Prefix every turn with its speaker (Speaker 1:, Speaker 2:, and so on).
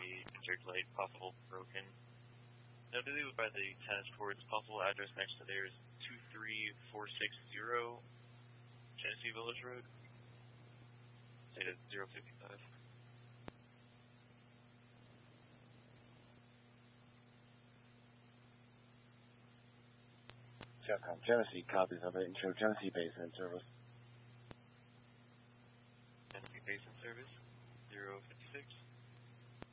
Speaker 1: injured light, possible broken. Notably by the tennis courts, possible address next to there is 23460 Genesee Village Road. Data 055.
Speaker 2: Capcom Genesee copies of it and show Genesee base in service.
Speaker 1: Genesee base in service 055.